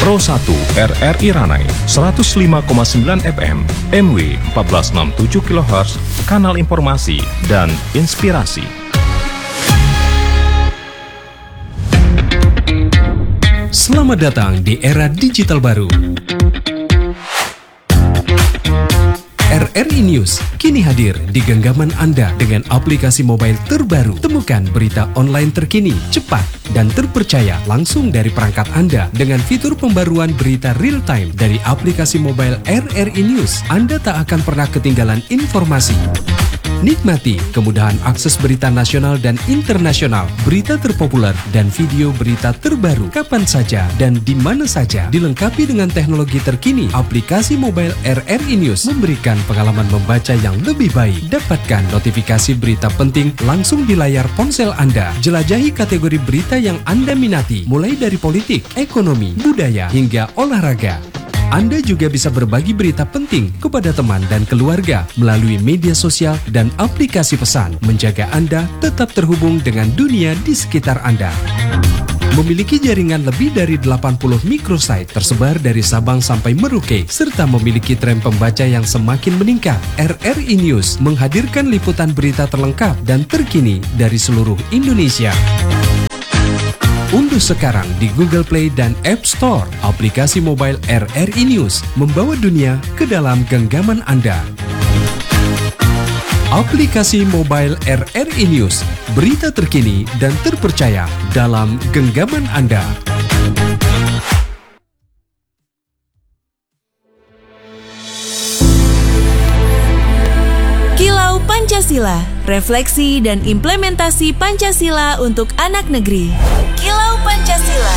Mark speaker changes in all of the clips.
Speaker 1: Pro 1 RRI Ranai 105,9 FM, MW 1467 kHz, kanal informasi dan inspirasi.
Speaker 2: Selamat datang di era digital baru. RRI News kini hadir di genggaman Anda dengan aplikasi mobile terbaru. Temukan berita online terkini, cepat, dan terpercaya langsung dari perangkat Anda dengan fitur pembaruan berita real time dari aplikasi mobile RRI News. Anda tak akan pernah ketinggalan informasi. Nikmati kemudahan akses berita nasional dan internasional, berita terpopuler, dan video berita terbaru kapan saja dan di mana saja. Dilengkapi dengan teknologi terkini, aplikasi mobile RRI News memberikan pengalaman membaca yang lebih baik. Dapatkan notifikasi berita penting langsung di layar ponsel Anda. Jelajahi kategori berita yang Anda minati, mulai dari politik, ekonomi, budaya, hingga olahraga. Anda juga bisa berbagi berita penting kepada teman dan keluarga melalui media sosial dan aplikasi pesan, menjaga Anda tetap terhubung dengan dunia di sekitar Anda. Memiliki jaringan lebih dari 80 microsite tersebar dari Sabang sampai Merauke, serta memiliki tren pembaca yang semakin meningkat. RRI News menghadirkan liputan berita terlengkap dan terkini dari seluruh Indonesia. Unduh sekarang di Google Play dan App Store aplikasi mobile RRI News, membawa dunia ke dalam genggaman Anda. Aplikasi mobile RRI News, berita terkini dan terpercaya dalam genggaman Anda.
Speaker 3: Kilau Pancasila, refleksi dan implementasi Pancasila untuk anak negeri. Kilau Pancasila.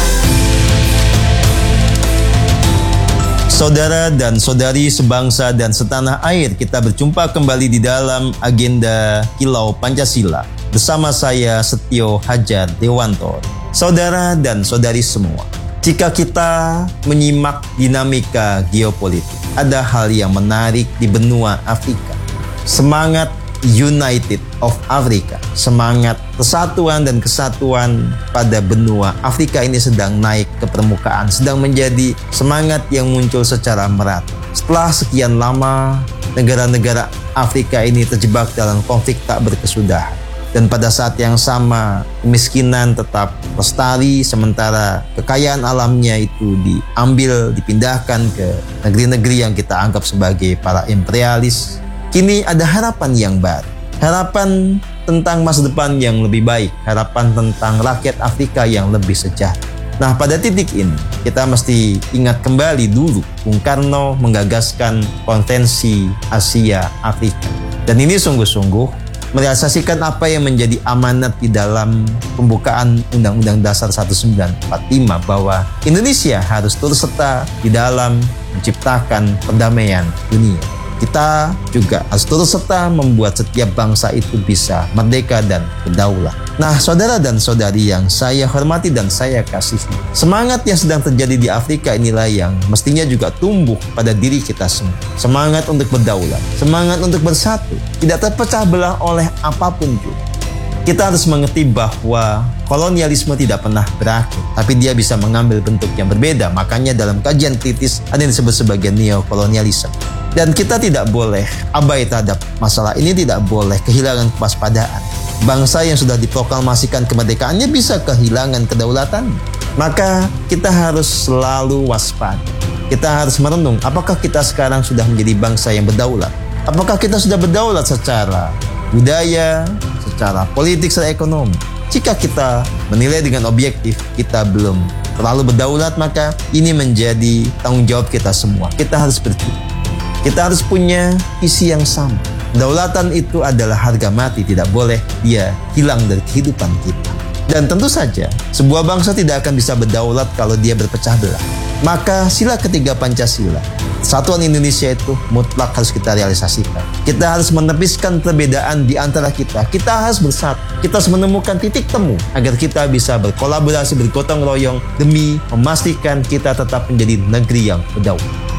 Speaker 4: Saudara dan saudari sebangsa dan setanah air, kita berjumpa kembali di dalam agenda Kilau Pancasila bersama saya Setio Hajar Dewanto. Saudara dan saudari semua, jika kita menyimak dinamika geopolitik, ada hal yang menarik di benua Afrika. Semangat United of Africa, semangat persatuan dan kesatuan pada benua Afrika ini sedang naik ke permukaan, sedang menjadi semangat yang muncul secara merata. Setelah sekian lama, negara-negara Afrika ini terjebak dalam konflik tak berkesudahan. Dan pada saat yang sama, kemiskinan tetap lestari, sementara kekayaan alamnya itu diambil, dipindahkan ke negeri-negeri yang kita anggap sebagai para imperialis. Kini ada harapan yang baru, harapan tentang masa depan yang lebih baik, harapan tentang rakyat Afrika yang lebih sejahtera. Nah, pada titik ini, kita mesti ingat kembali dulu Bung Karno menggagaskan Konvensi Asia Afrika. Dan ini sungguh-sungguh merealisasikan apa yang menjadi amanat di dalam pembukaan Undang-Undang Dasar 1945, bahwa Indonesia harus turut serta di dalam menciptakan perdamaian dunia. Kita juga harus turut serta membuat setiap bangsa itu bisa merdeka dan berdaulat. Nah, saudara dan saudari yang saya hormati dan saya kasihi, semangat yang sedang terjadi di Afrika inilah yang mestinya juga tumbuh pada diri kita semua. Semangat untuk berdaulat, semangat untuk bersatu, tidak terpecah belah oleh apapun juga. Kita harus mengerti bahwa kolonialisme tidak pernah berakhir, tapi dia bisa mengambil bentuk yang berbeda. Makanya dalam kajian kritis ada yang disebut sebagai neokolonialisme. Dan kita tidak boleh abai terhadap masalah ini, tidak boleh kehilangan kewaspadaan. Bangsa yang sudah diproklamasikan kemerdekaannya bisa kehilangan kedaulatan. Maka kita harus selalu waspada. Kita harus merenung, apakah kita sekarang sudah menjadi bangsa yang berdaulat? Apakah kita sudah berdaulat secara budaya, secara politik, secara ekonomi? Jika kita menilai dengan objektif, kita belum terlalu berdaulat, maka ini menjadi tanggung jawab kita semua. Kita harus berpikir. Kita harus punya visi yang sama. Kedaulatan itu adalah harga mati, tidak boleh dia hilang dari kehidupan kita. Dan tentu saja, sebuah bangsa tidak akan bisa berdaulat kalau dia berpecah belah. Maka sila ketiga Pancasila, Persatuan Indonesia itu mutlak harus kita realisasikan. Kita harus menepiskan perbedaan di antara kita. Kita harus bersatu. Kita harus menemukan titik temu agar kita bisa berkolaborasi, bergotong royong demi memastikan kita tetap menjadi negeri yang berdaulat.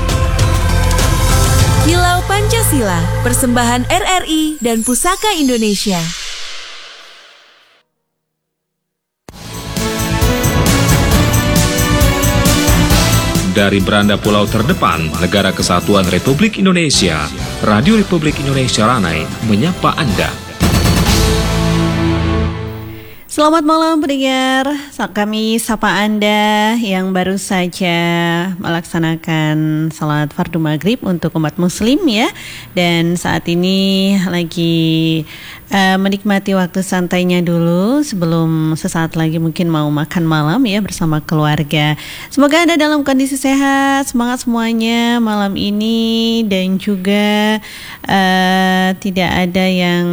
Speaker 3: Kilau Pancasila, persembahan RRI dan Pusaka Indonesia.
Speaker 1: dari beranda pulau terdepan Negara Kesatuan Republik Indonesia, Radio Republik Indonesia Ranai menyapa Anda.
Speaker 5: Selamat malam pendengar, kami sapa Anda yang baru saja melaksanakan salat fardu maghrib untuk umat muslim ya. Dan saat ini lagi menikmati waktu santainya dulu sebelum sesaat lagi mungkin mau makan malam ya bersama keluarga. Semoga Anda dalam kondisi sehat, semangat semuanya malam ini, dan juga tidak ada yang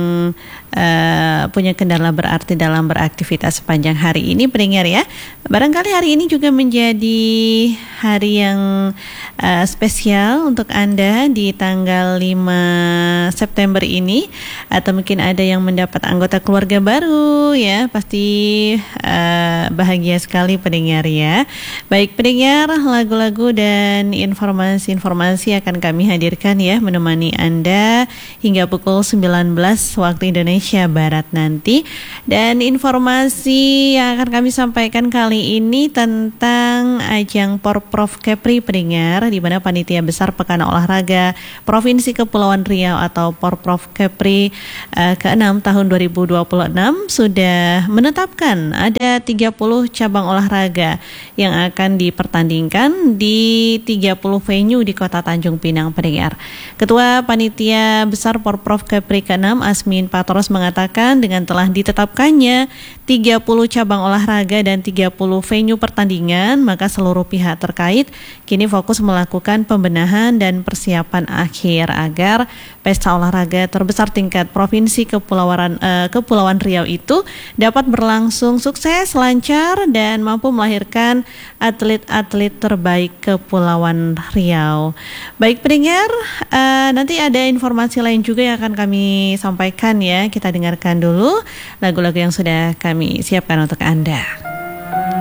Speaker 5: punya kendala berarti dalam beraktivitas sepanjang hari ini pendengar ya. Barangkali hari ini juga menjadi hari yang spesial untuk Anda di tanggal 5 September ini, atau mungkin ada yang mendapat anggota keluarga baru ya, pasti bahagia sekali pendengar ya. Baik pendengar, lagu-lagu dan informasi-informasi akan kami hadirkan ya, menemani Anda hingga pukul 19 waktu Indonesia Barat nanti. Dan informasi yang akan kami sampaikan kali ini tentang ajang Porprov Kepri pendengar, di mana Panitia Besar Pekan Olahraga Provinsi Kepulauan Riau atau Porprov Kepri ke-6 tahun 2026 sudah menetapkan ada 30 cabang olahraga yang akan dipertandingkan di 30 venue di Kota Tanjung Pinang pendengar. Ketua Panitia Besar Porprov Kepri ke-6 Asmin Patros mengatakan dengan telah ditetapkannya 30 cabang olahraga dan 30 venue pertandingan, maka seluruh pihak terkait kini fokus melakukan pembenahan dan persiapan akhir agar pesta olahraga terbesar tingkat provinsi Kepulauan Riau itu dapat berlangsung sukses, lancar, dan mampu melahirkan atlet-atlet terbaik Kepulauan Riau. Baik pendengar, nanti ada informasi lain juga yang akan kami sampaikan ya. Kita dengarkan dulu lagu-lagu yang sudah kami siapkan untuk Anda.